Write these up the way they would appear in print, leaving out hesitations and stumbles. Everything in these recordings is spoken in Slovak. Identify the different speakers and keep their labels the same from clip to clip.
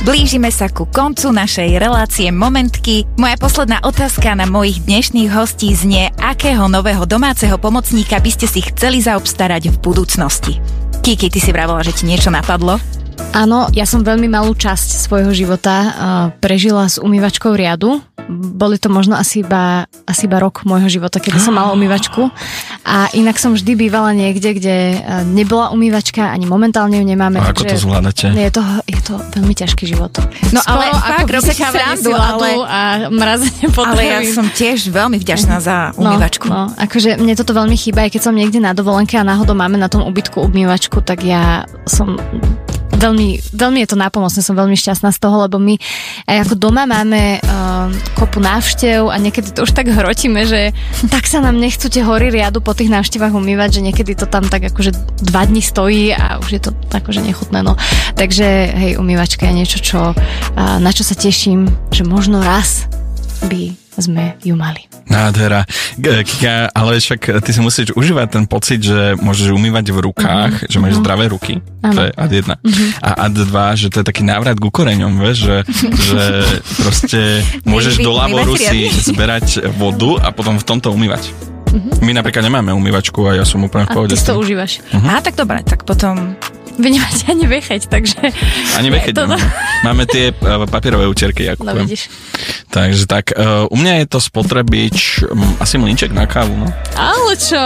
Speaker 1: Blížime sa ku koncu našej relácie Momentky. Moja posledná otázka na mojich dnešných hostí znie, akého nového domáceho pomocníka by ste si chceli zaobstarať v budúcnosti? Kiki, ty si vravela, že ti niečo napadlo?
Speaker 2: Áno, ja som veľmi malú časť svojho života prežila s umývačkou riadu. Boli to možno asi iba rok môjho života, kedy som mala umývačku. A inak som vždy bývala niekde, kde nebola umývačka, ani momentálne ju nemáme.
Speaker 3: A ako to zvládate?
Speaker 2: Je to veľmi ťažký život.
Speaker 1: No ale fakt, robí si srandu,
Speaker 2: a mrazenie potravín.
Speaker 1: Ale ja som tiež veľmi vďačná za umývačku.
Speaker 2: No, akože mne toto veľmi chýba, aj keď som niekde na dovolenke a náhodou máme na tom ubytku umývačku, tak ja som... Veľmi je to nápomocné, som veľmi šťastná z toho, lebo my aj ako doma máme kopu návštev a niekedy to už tak hrotíme, že tak sa nám nechcú tie hory riadu po tých návštevách umývať, že niekedy to tam tak akože 2 dni stojí a už je to akože nechutné. No. Takže hej, umývačka je niečo, na čo sa teším, že možno raz by sme ju mali.
Speaker 3: Nádhera. Kika, ale však ty si musíš užívať ten pocit, že môžeš umývať v rukách, že máš zdravé ruky. To je ad 1. A ad 2, že to je taký návrat ku koreňom, vieš, že proste môžeš do lavoru si zberať vodu a potom v tomto umývať. My napríklad nemáme umývačku a ja som úplne v pohode.
Speaker 2: A ty to užívaš.
Speaker 1: Tak dobre, tak potom...
Speaker 2: Vy nemáte ani vecheť, takže...
Speaker 3: Ani vecheť máme tie papierové utierky, ja kúpujem.
Speaker 2: No vidíš.
Speaker 3: Takže tak, u mňa je to spotrebič asi mlynček na kávu, no.
Speaker 2: Ale čo?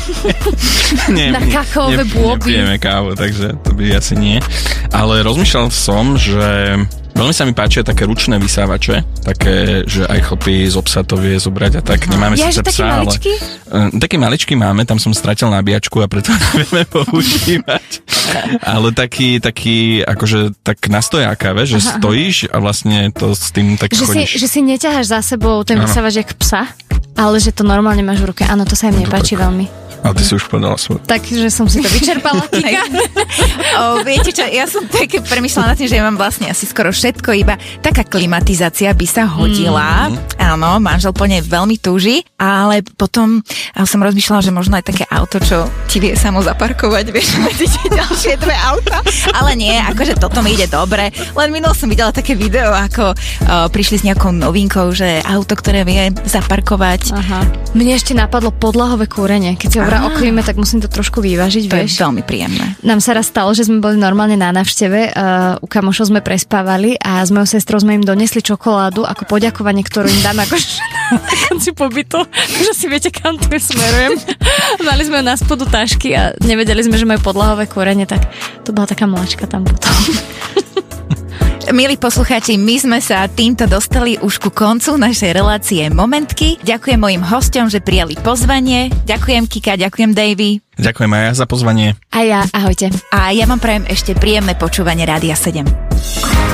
Speaker 3: Nie.
Speaker 2: Na kakaové bôby.
Speaker 3: Nepijeme kávu, takže to by asi nie. Ale rozmýšľal som, že... Veľmi sa mi páčia také ručné vysávače, také, že aj chlpy z obsa to vie zobrať a tak. Nemáme síce psa, ale... Taký maličký máme, tam som stratil nabíjačku a preto nevieme používať. Ale taký akože tak na stojáka, že stojíš a vlastne to s tým tak chodíš.
Speaker 2: Že si neťaháš za sebou ten vysávač jak psa, ale že to normálne máš v ruke. Áno, to sa im nepáči veľmi.
Speaker 3: Ale ty si už povedala svoj.
Speaker 2: Takže som si to vyčerpala, Kika.
Speaker 1: Viete čo, ja som tak premýšľala nad tým, že ja mám vlastne asi skoro všetko, iba taká klimatizácia by sa hodila. Áno, manžel po nej veľmi túži, ale potom som rozmýšľala, že možno aj také auto, čo ti vie samo zaparkovať, vieš, medzi ďalšie 2 auta. Ale nie, akože toto mi ide dobre. Len minul som videla také video, ako prišli s nejakou novinkou, že auto, ktoré vie zaparkovať.
Speaker 2: Aha. Mne ešte napadlo podlahové kúrenie. Keď si o klíme, tak musím to trošku vyvážiť,
Speaker 1: to
Speaker 2: vieš.
Speaker 1: Je veľmi príjemné.
Speaker 2: Nám sa raz stalo, že sme boli normálne na návšteve, u kamošov sme prespávali a s mojou sestrou sme im donesli čokoládu ako poďakovanie, ktorú im dáme akože na konci pobytu. Takže si viete, kam tu smerujem. Mali sme na spodu tašky a nevedeli sme, že majú podlahové kúrenie, tak to bola taká mláčka tam potom.
Speaker 1: Milí poslucháči, my sme sa týmto dostali už ku koncu našej relácie Momentky. Ďakujem mojim hosťom, že prijali pozvanie. Ďakujem Kika, ďakujem Davy.
Speaker 3: Ďakujem aj ja za pozvanie.
Speaker 2: A ja, ahojte.
Speaker 1: A ja vám prajem ešte príjemné počúvanie Rádia 7.